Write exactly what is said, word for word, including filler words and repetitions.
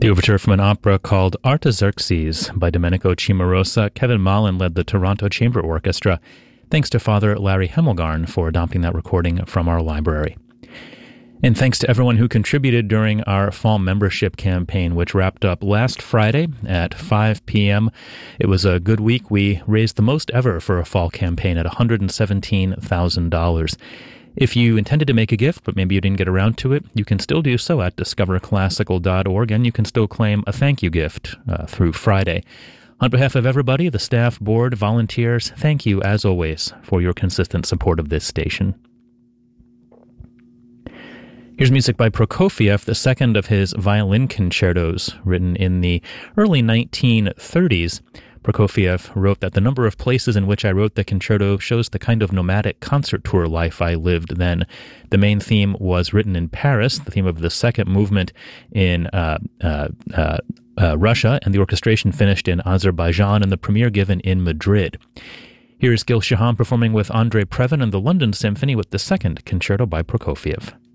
The overture from an opera called Artaxerxes by Domenico Cimarosa. Kevin Mullen led the Toronto Chamber Orchestra. Thanks to Father Larry Hemmelgarn for adopting that recording from our library. And thanks to everyone who contributed during our fall membership campaign, which wrapped up last Friday at five p.m. It was a good week. We raised the most ever for a fall campaign at one hundred seventeen thousand dollars. If you intended to make a gift, but maybe you didn't get around to it, you can still do so at discover classical dot org, and you can still claim a thank you gift uh, through Friday. On behalf of everybody, the staff, board, volunteers, thank you, as always, for your consistent support of this station. Here's music by Prokofiev, the second of his violin concertos, written in the early nineteen thirties. Prokofiev wrote that the number of places in which I wrote the concerto shows the kind of nomadic concert tour life I lived then. The main theme was written in Paris, the theme of the second movement in uh, uh, uh, uh, Russia, and the orchestration finished in Azerbaijan, and the premiere given in Madrid. Here's Gil Shahan performing with Andrei Previn and the London Symphony with the second concerto by Prokofiev.